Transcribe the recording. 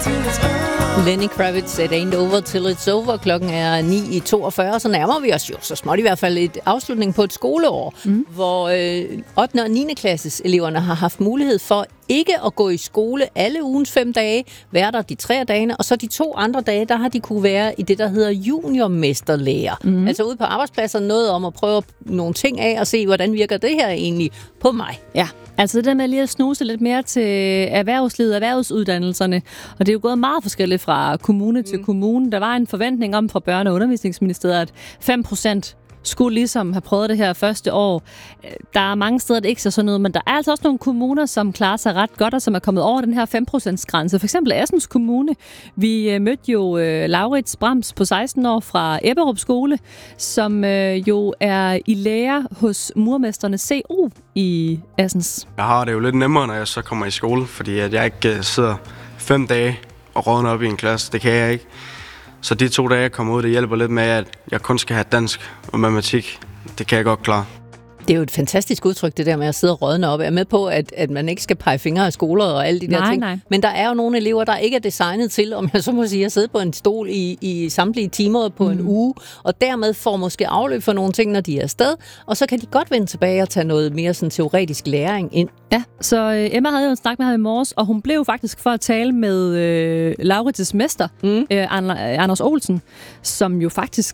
Lenny Kravitz, It Ain't Over Till It's Over. Klokken er 9:42, så nærmer vi os jo så småt i hvert fald et afslutning på et skoleår, hvor 8. og 9. klasses eleverne har haft mulighed for ikke at gå i skole alle ugens 5 dage, være der de 3 dage, og så de 2 andre dage, der har de kunne være i det, der hedder juniormesterlærer. Altså ude på arbejdspladser, noget om at prøve nogle ting af og se, hvordan virker det her egentlig på mig. Ja, altså det der med lige at snuse lidt mere til erhvervslivet, erhvervsuddannelserne, og det er jo gået meget forskelligt fra kommune til kommune. Der var en forventning om fra Børne- og Undervisningsministeriet, at 5% skulle ligesom have prøvet det her første år. Der er mange steder, det ikke ser sådan noget, men der er altså også nogle kommuner, som klarer sig ret godt, og som er kommet over den her 5%-grænse. For eksempel Assens Kommune. Vi mødte jo Laurits Brams på 16 år fra Ebberup Skole, som jo er i lære hos murmesterne CO i Assens. Jeg har det jo lidt nemmere, når jeg så kommer i skole, fordi at jeg ikke sidder 5 dage og rådner op i en klasse. Det kan jeg ikke. Så de 2 dage, jeg kommer ud, det hjælper lidt med, at jeg kun skal have dansk og matematik. Det kan jeg godt klare. Det er jo et fantastisk udtryk, det der med at sidde og rådne op. Jeg er med på, at man ikke skal pege fingre af skoler og alle de der ting. Nej. Men der er jo nogle elever, der ikke er designet til, om jeg så må sige, at sidde på en stol i samtlige timer på en uge, og dermed får måske afløb for nogle ting, når de er afsted, og så kan de godt vende tilbage og tage noget mere sådan teoretisk læring ind. Ja, så Emma havde jo en snak med ham i morges, og hun blev faktisk for at tale med Laurits' mester, Anders Olsen, som jo faktisk